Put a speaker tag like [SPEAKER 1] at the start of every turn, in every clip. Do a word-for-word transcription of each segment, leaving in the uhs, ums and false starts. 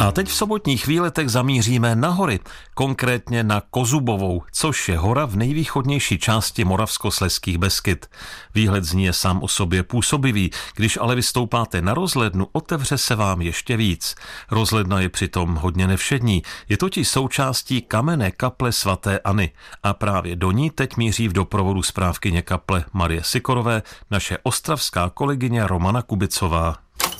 [SPEAKER 1] A teď v sobotních výletech zamíříme na hory, konkrétně na Kozubovou, což je hora v nejvýchodnější části Moravskoslezských Beskyd. Výhled z ní je sám o sobě působivý, když ale vystoupáte na rozhlednu, otevře se vám ještě víc. Rozhledna je přitom hodně nevšední, je totiž součástí kamenné kaple svaté Anny a právě do ní teď míří v doprovodu správkyně kaple Marie Sikorové naše ostravská kolegyně Romana Kubicová.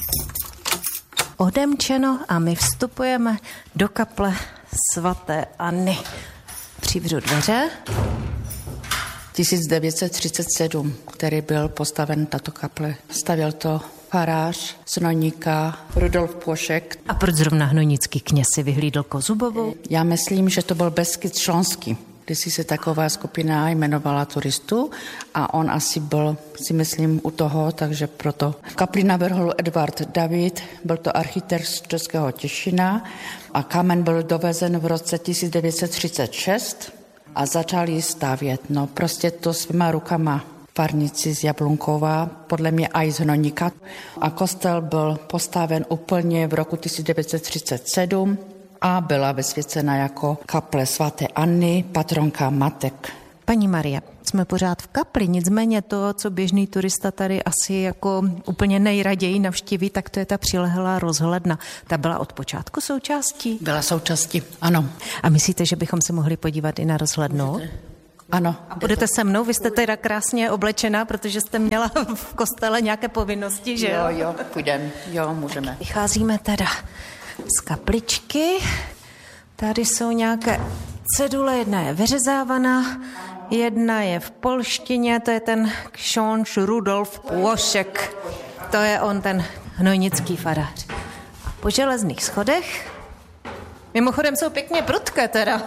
[SPEAKER 2] Odemčeno a my vstupujeme do kaple svaté Anny. Přivřu dveře.
[SPEAKER 3] tisíc devět set třicet sedm, který byl postaven tato kaple. Stavěl to farář z Hnoníka Rudolf Plošek.
[SPEAKER 2] A proč zrovna hnojnický kněz si vyhlídl Kozubovou?
[SPEAKER 3] Já myslím, že to byl Beskyd Šlonský, když se taková skupina jmenovala turistů a on asi byl, si myslím, u toho, takže proto. Kapli navrhl Edvard David, byl to architekt z Českého Těšina a kámen byl dovezen v roce tisíc devět set třicet šest a začali stavět. No prostě to svýma rukama farníci z Jablunkova, podle mě i z Hnoníka. A kostel byl postaven úplně v roku tisíc devět set třicet sedm a byla vysvěcena jako kaple svaté Anny, patronka matek.
[SPEAKER 2] Paní Marie, jsme pořád v kapli, nicméně to, co běžný turista tady asi jako úplně nejraději navštíví, tak to je ta přilehlá rozhledna. Ta byla od počátku součástí?
[SPEAKER 3] Byla součástí, ano.
[SPEAKER 2] A myslíte, že bychom se mohli podívat i na rozhlednu?
[SPEAKER 3] Ano.
[SPEAKER 2] A budete se mnou? Vy jste teda krásně oblečená, protože jste měla v kostele nějaké povinnosti, že jo?
[SPEAKER 3] Jo, jo, půjdeme, jo, můžeme.
[SPEAKER 2] Vycházíme teda z kapličky. Tady jsou nějaké cedule, jedna je vyřezávaná, jedna je v polštině, to je ten kšonč Rudolf Plošek. To je on, ten hnojnický farář. A po železných schodech, mimochodem jsou pěkně prudké teda.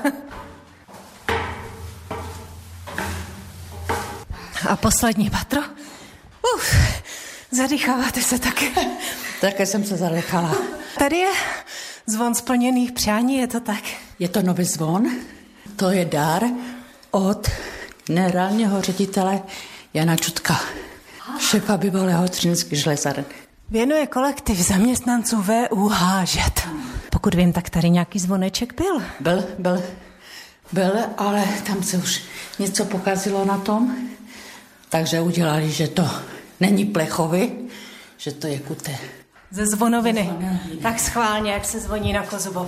[SPEAKER 2] A poslední patro. Uf, zadýcháváte se také.
[SPEAKER 3] Také jsem se zadýchala.
[SPEAKER 2] Tady je zvon splněných přání, je to tak?
[SPEAKER 3] Je to nový zvon, to je dar od generálního ředitele Jana Čutka, šéfa bývalého Třineckých železáren.
[SPEAKER 2] Věnuje kolektiv zaměstnanců V U H Ž. Pokud vím, tak tady nějaký zvoneček byl.
[SPEAKER 3] Byl, byl, byl, ale tam se už něco pokazilo na tom, takže udělali, že to není plechový, že to je kuté.
[SPEAKER 2] Ze zvonoviny. Tak schválně, jak se zvoní na Kozubové.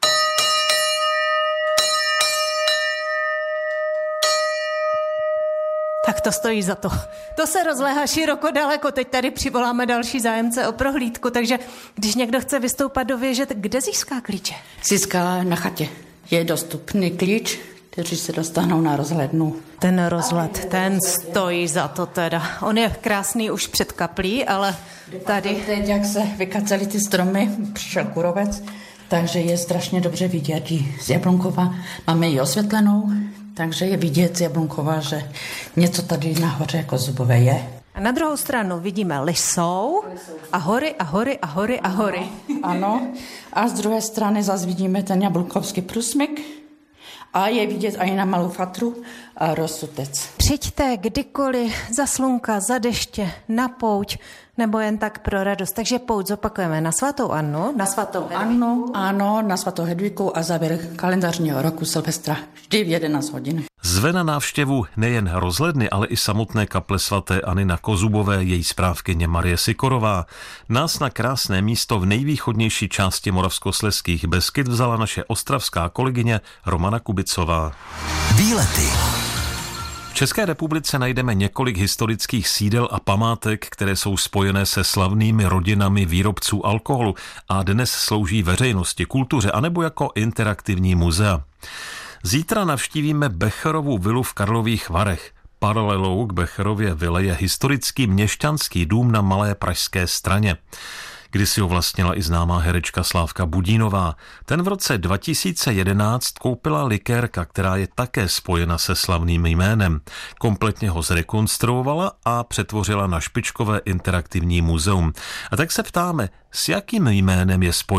[SPEAKER 2] Tak to stojí za to. To se rozléhá široko daleko. Teď tady přivoláme další zájemce o prohlídku, takže když někdo chce vystoupat do věže, tak kde získá klíče?
[SPEAKER 3] Získá na chatě. Je dostupný klíč, kteří se dostanou na rozhlednu.
[SPEAKER 2] Ten rozhled, ten stojí za to teda. On je krásný už před kaplí, ale tady...
[SPEAKER 3] Teď, jak se vykaceli ty stromy, přišel kurovec, takže je strašně dobře vidět i z Jablunkova. Máme ji osvětlenou, takže je vidět z Jablunkova, že něco tady nahoře Kozubové je.
[SPEAKER 2] A na druhou stranu vidíme Lisou a hory a hory a hory a hory.
[SPEAKER 3] Ano, a z druhé strany zase vidíme ten Jablunkovský průsmyk. A je vidět i na Malou Fatru a Rosutec.
[SPEAKER 2] Přijďte kdykoliv, za slunka, za deště, na pouť, nebo jen tak pro radost. Takže pouť zopakujeme na svatou Annu, na svatou
[SPEAKER 3] Annu, ano, na svatou Hedvigu a závěr kalendářního roku Silvestra vždy v jedenáct hodin.
[SPEAKER 1] Zve na návštěvu nejen rozhledny, ale i samotné kaple svaté Anny na Kozubové její správkyně Marie Sikorová. Nás na krásné místo v nejvýchodnější části Moravskoslezských Beskyd vzala naše ostravská kolegyně Romana Kubicová.
[SPEAKER 4] Výlety.
[SPEAKER 1] V České republice najdeme několik historických sídel a památek, které jsou spojené se slavnými rodinami výrobců alkoholu a dnes slouží veřejnosti, kultuře anebo jako interaktivní muzea. Zítra navštívíme Becherovu vilu v Karlových Varech. Paralelou k Becherově vile je historický měšťanský dům na Malé Pražské straně. Kdysi ho vlastnila i známá herečka Slávka Budínová. Ten v roce dva tisíce jedenáct koupila likérka, která je také spojena se slavným jménem. Kompletně ho zrekonstruovala a přetvořila na špičkové interaktivní muzeum. A tak se ptáme, s jakým jménem je spojena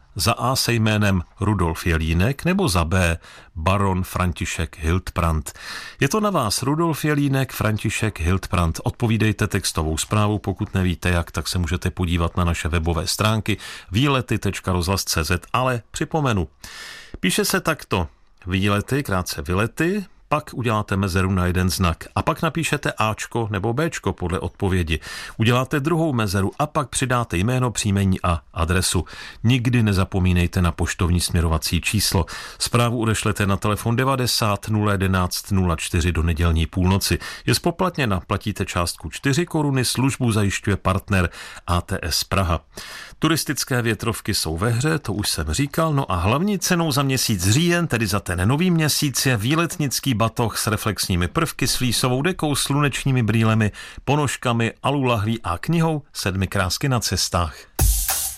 [SPEAKER 1] Za A se jménem Rudolf Jelínek nebo za B baron František Hildbrand. Je to na vás, Rudolf Jelínek, František Hildbrand. Odpovídejte textovou zprávu, pokud nevíte jak, tak se můžete podívat na naše webové stránky výlety tečka rozhlas tečka cé zet, ale připomenu. Píše se takto: výlety, krátce vylety, pak uděláte mezeru na jeden znak a pak napíšete Ačko nebo Bčko podle odpovědi. Uděláte druhou mezeru a pak přidáte jméno, příjmení a adresu. Nikdy nezapomínejte na poštovní směrovací číslo. Zprávu odešlete na telefon devadesát nula jedenáct nula čtyři do nedělní půlnoci. Je zpoplatněna, platíte částku čtyři koruny, službu zajišťuje partner á té es Praha. Turistické větrovky jsou ve hře, to už jsem říkal, no a hlavní cenou za měsíc říjen, tedy za ten nový měsíc, je výletnický batoh s reflexními prvky, s flísovou dekou, slunečními brýlemi, ponožkami, alulahví a knihou Sedmi krásky na cestách.